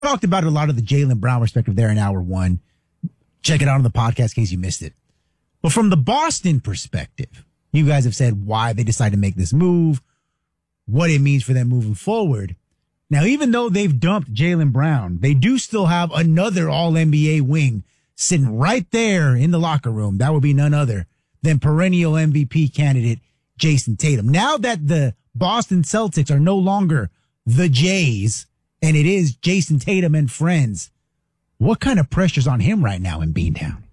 talked about a lot of the Jaylen Brown perspective there in hour one. Check it out on the podcast in case you missed it. But from the Boston perspective, you guys have said why they decided to make this move, what it means for them moving forward. Now, even though they've dumped Jaylen Brown, they do still have another All-NBA wing sitting right there in the locker room. That would be none other than perennial MVP candidate Jason Tatum. Now that the Boston Celtics are no longer the Jays, and it is Jason Tatum and friends, what kind of pressure's on him right now in Beantown?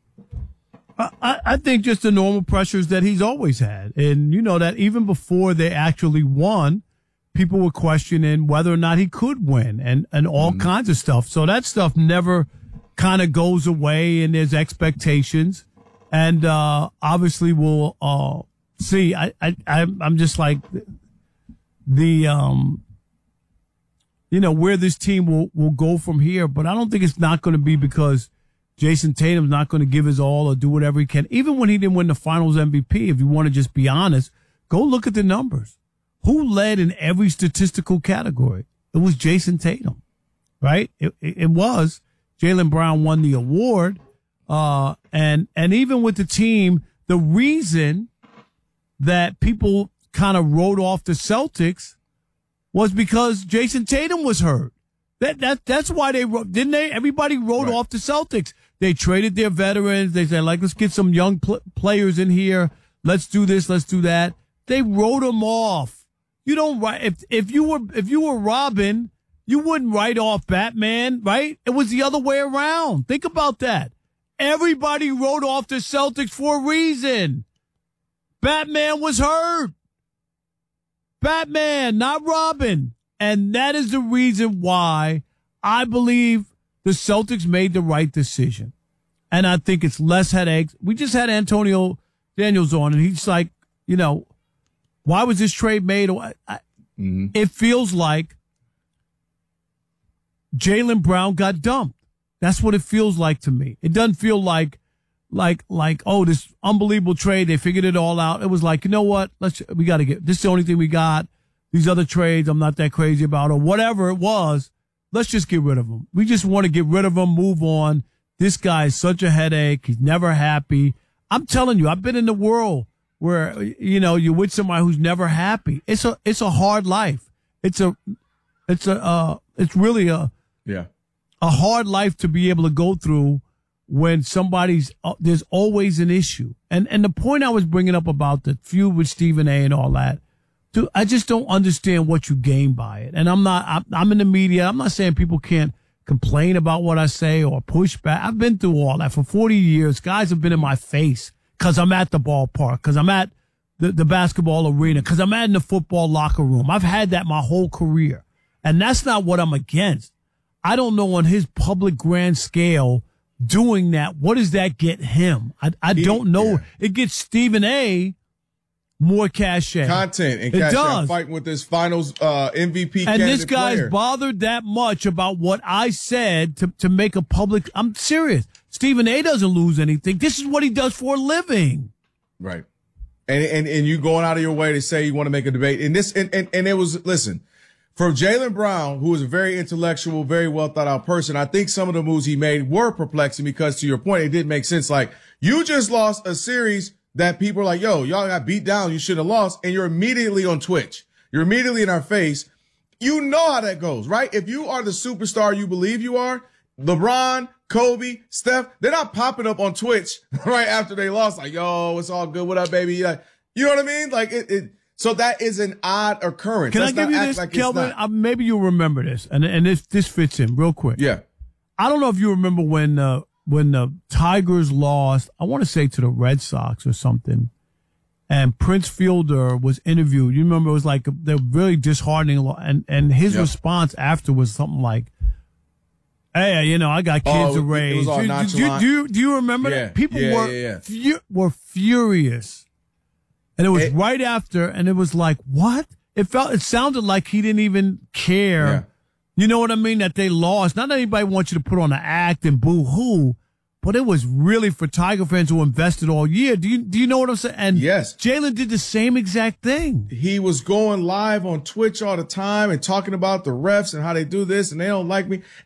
I think just the normal pressures that he's always had. And you know that even before they actually won, people were questioning whether or not he could win and all kinds of stuff. So that stuff never kind of goes away, and there's expectations. And obviously we'll see. I'm just like the where this team will go from here. But I don't think it's not going to be because Jason Tatum's not going to give his all or do whatever he can. Even when he didn't win the Finals MVP, if you want to just be honest, go look at the numbers. Who led in every statistical category? It was Jason Tatum, right? It was. Jaylen Brown won the award. And even with the team, the reason that people kind of wrote off the Celtics was because Jason Tatum was hurt. That's why they wrote, didn't they? Everybody wrote off the Celtics. They traded their veterans. They said, let's get some young players in here. Let's do this. Let's do that. They wrote them off. You don't write, if you were Robin, you wouldn't write off Batman, right? It was the other way around. Think about that. Everybody wrote off the Celtics for a reason. Batman was hurt. Batman, not Robin. And that is the reason why I believe the Celtics made the right decision. And I think it's less headaches. We just had Antonio Daniels on, and he's like, why was this trade made? It feels like Jaylen Brown got dumped. That's what it feels like to me. It doesn't feel like, oh, this unbelievable trade. They figured it all out. It was like, you know what? We got to get, this is the only thing we got. These other trades I'm not that crazy about, or whatever it was. Let's just get rid of them. We just want to get rid of them, move on. This guy is such a headache. He's never happy. I'm telling you, I've been in the world where, you're with somebody who's never happy. It's a hard life. It's really a hard life to be able to go through when there's always an issue. And the point I was bringing up about the feud with Stephen A. and all that, dude, I just don't understand what you gain by it. And I'm in the media. I'm not saying people can't complain about what I say or push back. I've been through all that for 40 years. Guys have been in my face because I'm at the ballpark, because I'm at the basketball arena, because I'm in the football locker room. I've had that my whole career. And that's not what I'm against. I don't know on his public grand scale doing that. What does that get him? I don't know. Yeah. It gets Stephen A. more cachet. Content and it cachet. does. I'm fighting with this finals MVP and this guy's player. bothered that much about what I said to make a public. I'm serious. Stephen A. doesn't lose anything. This is what he does for a living. Right. And you going out of your way to say you want to make a debate. And it was, listen, for Jaylen Brown, who is a very intellectual, very well thought out person, I think some of the moves he made were perplexing because, to your point, it didn't make sense. Like, you just lost a series that people are like, yo, y'all got beat down. You should have lost. And you're immediately on Twitch. You're immediately in our face. You know how that goes, right? If you are the superstar you believe you are, LeBron, Kobe, Steph, they're not popping up on Twitch right after they lost. Like, yo, it's all good. What up, baby? Like, you know what I mean? Like, so that is an odd occurrence. Can I give you this, Kelvin? Maybe you'll remember this. And this fits in real quick. Yeah. I don't know if you remember when the Tigers lost, I want to say to the Red Sox or something, and Prince Fielder was interviewed. You remember it was like they're really disheartening, and his response after was something like, "Hey, I got kids to raise." It was all nonchalant. Do you remember that? People were furious, and it was right after, and it was like, what? It sounded like he didn't even care. Yeah. You know what I mean? That they lost. Not that anybody wants you to put on an act and boo-hoo, but it was really for Tiger fans who invested all year. Do you know what I'm saying? And yes, Jalen did the same exact thing. He was going live on Twitch all the time and talking about the refs and how they do this and they don't like me.